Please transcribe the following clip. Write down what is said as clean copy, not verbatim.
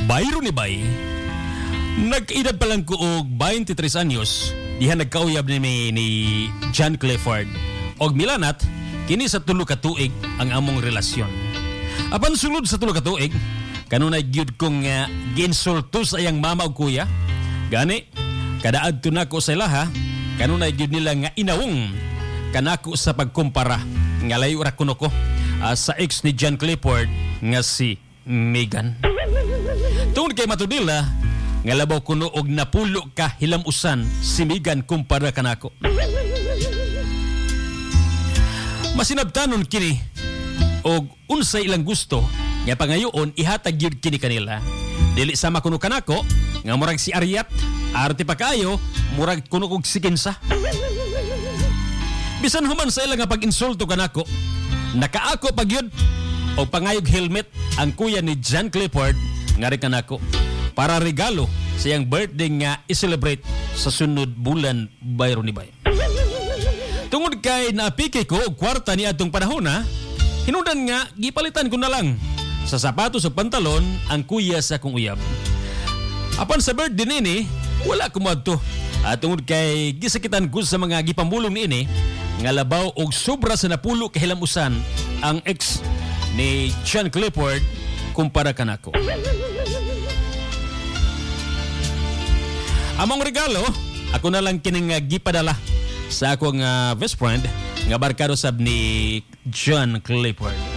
Bayro ni Bay. Nag-edad pa lang ko og 23 anyos. Diha nagkauyab ni John Clifford. Og milanat, kini sa 3 ka tuig ang among relasyon. Apan sulod sa 3 ka tuig, kanunay gyud kong ginsulto sa iyang mama ug kuya. Gani, kada adto nako sa ilaha, kanunay gyud nila nga inawong kanako sa pagkumpara nga layo ra kuno ko sa ex ni John Clifford nga si Megan. Tungod kay matudila nga labaw kuno og napulo ka hilamusan si Megan kumpara kanako. Masinabtanon kini og unsay ilang gusto nga pangayoon ihatag gyud kini kanila. Dili sama kuno kanako nga murag si Ariat, arte pa kayo, murag kuno og si Kinsa. Bisan human sa ilang nga pag-insulto kanako, nakaako pa gyud og pangayog helmet ang kuya ni John Clifford nga rin kanako para regalo sa iyang birthday nga i-celebrate sa sunod bulan bayro ni Bay. Tungod kay naapike ko og kwarta ni atong panahon hinungdan nga gipalitan ko na lang sa sapatos o pantalon ang kuya sa akong uyab. Apan sa birthday nini, wala ko madto. Tungod kay gisakitan ko sa mga gipamulong niini nga labaw og sobra sa napulo ka hilamusan ang ex ni John Clifford kumpara kanako. Among regalo, ako na lang kining gipadala sa akong best friend nga barkado sab ni John Clifford.